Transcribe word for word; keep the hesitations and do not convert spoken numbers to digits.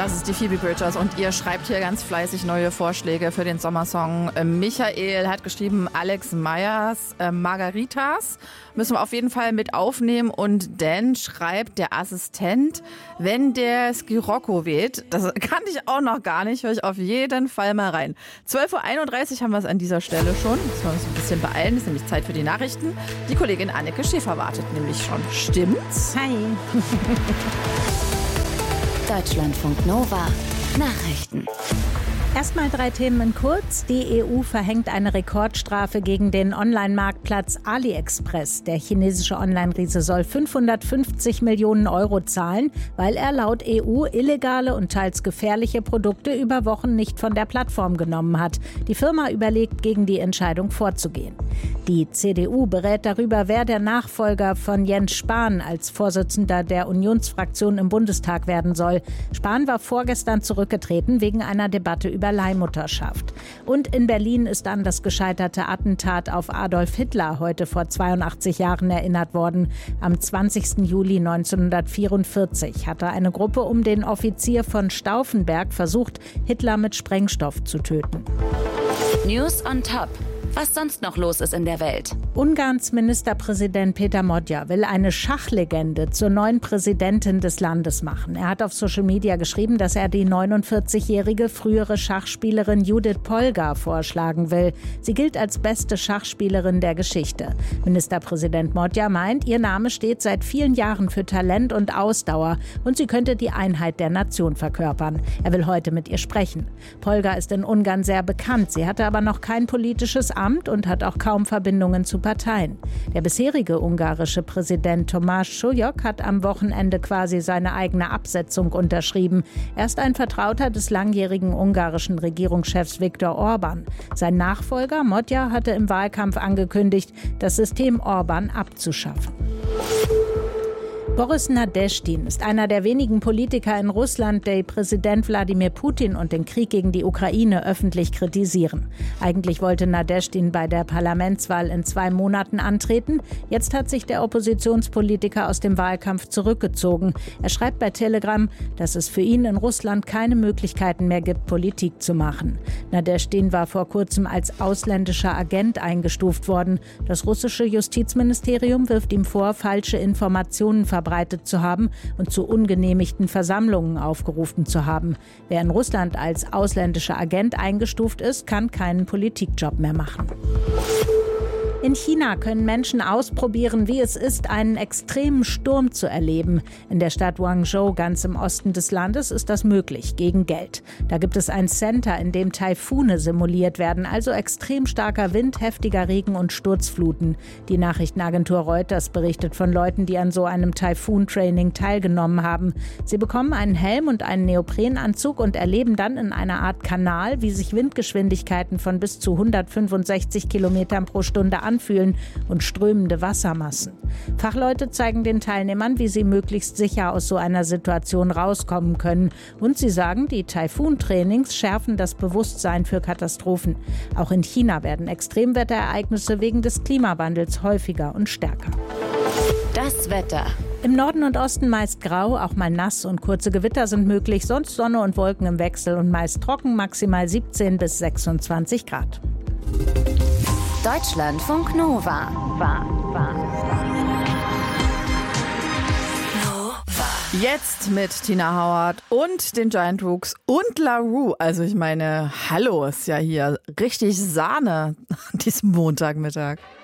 Das ist die Phoebe Bridgers und ihr schreibt hier ganz fleißig neue Vorschläge für den Sommersong. Michael hat geschrieben, Alex Meyers äh, Margaritas müssen wir auf jeden Fall mit aufnehmen. Und Dan schreibt, der Assistent, wenn der Scirocco weht. Das kannte ich auch noch gar nicht, höre ich auf jeden Fall mal rein. zwölf Uhr einunddreißig haben wir es an dieser Stelle schon. Müssen wir uns ein bisschen beeilen, ist nämlich Zeit für die Nachrichten. Die Kollegin Anneke Schäfer wartet nämlich schon. Stimmt's? Hi. Deutschlandfunk Nova. Nachrichten. Erstmal drei Themen in kurz. Die E U verhängt eine Rekordstrafe gegen den Online-Marktplatz AliExpress. Der chinesische Online-Riese soll fünfhundertfünfzig Millionen Euro zahlen, weil er laut E U illegale und teils gefährliche Produkte über Wochen nicht von der Plattform genommen hat. Die Firma überlegt, gegen die Entscheidung vorzugehen. Die C D U berät darüber, wer der Nachfolger von Jens Spahn als Vorsitzender der Unionsfraktion im Bundestag werden soll. Spahn war vorgestern zurückgetreten wegen einer Debatte über über Leihmutterschaft. Und in Berlin ist an das gescheiterte Attentat auf Adolf Hitler heute vor zweiundachtzig Jahren erinnert worden. Am zwanzigsten Juli neunzehnhundertvierundvierzig hatte eine Gruppe um den Offizier von Stauffenberg versucht, Hitler mit Sprengstoff zu töten. News on Top. Was sonst noch los ist in der Welt. Ungarns Ministerpräsident Peter Modja will eine Schachlegende zur neuen Präsidentin des Landes machen. Er hat auf Social Media geschrieben, dass er die neunundvierzigjährige frühere Schachspielerin Judith Polgar vorschlagen will. Sie gilt als beste Schachspielerin der Geschichte. Ministerpräsident Modja meint, ihr Name steht seit vielen Jahren für Talent und Ausdauer und sie könnte die Einheit der Nation verkörpern. Er will heute mit ihr sprechen. Polgar ist in Ungarn sehr bekannt. Sie hatte aber noch kein politisches Amt und hat auch kaum Verbindungen zu Parteien. Der bisherige ungarische Präsident Tomáš Sólyom hat am Wochenende quasi seine eigene Absetzung unterschrieben. Er ist ein Vertrauter des langjährigen ungarischen Regierungschefs Viktor Orbán. Sein Nachfolger Modja hatte im Wahlkampf angekündigt, das System Orbán abzuschaffen. Boris Nadeschdin ist einer der wenigen Politiker in Russland, die Präsident Wladimir Putin und den Krieg gegen die Ukraine öffentlich kritisieren. Eigentlich wollte Nadeschdin bei der Parlamentswahl in zwei Monaten antreten. Jetzt hat sich der Oppositionspolitiker aus dem Wahlkampf zurückgezogen. Er schreibt bei Telegram, dass es für ihn in Russland keine Möglichkeiten mehr gibt, Politik zu machen. Nadeschdin war vor kurzem als ausländischer Agent eingestuft worden. Das russische Justizministerium wirft ihm vor, falsche Informationen verbreitet zu haben und zu ungenehmigten Versammlungen aufgerufen zu haben. Wer in Russland als ausländischer Agent eingestuft ist, kann keinen Politikjob mehr machen. In China können Menschen ausprobieren, wie es ist, einen extremen Sturm zu erleben. In der Stadt Guangzhou, ganz im Osten des Landes, ist das möglich, gegen Geld. Da gibt es ein Center, in dem Taifune simuliert werden, also extrem starker Wind, heftiger Regen und Sturzfluten. Die Nachrichtenagentur Reuters berichtet von Leuten, die an so einem Taifun-Training teilgenommen haben. Sie bekommen einen Helm und einen Neoprenanzug und erleben dann in einer Art Kanal, wie sich Windgeschwindigkeiten von bis zu hundertfünfundsechzig Kilometern pro Stunde anfühlen und strömende Wassermassen. Fachleute zeigen den Teilnehmern, wie sie möglichst sicher aus so einer Situation rauskommen können. Und sie sagen, die Taifun-Trainings schärfen das Bewusstsein für Katastrophen. Auch in China werden Extremwetterereignisse wegen des Klimawandels häufiger und stärker. Das Wetter. Im Norden und Osten meist grau, auch mal nass und kurze Gewitter sind möglich. Sonst Sonne und Wolken im Wechsel und meist trocken, maximal siebzehn bis sechsundzwanzig Grad. Deutschlandfunk Nova. War, war, Jetzt mit Tina Howard und den Giant Rooks und La Rue. Also ich meine, hallo, ist ja hier richtig Sahne an diesem Montagmittag.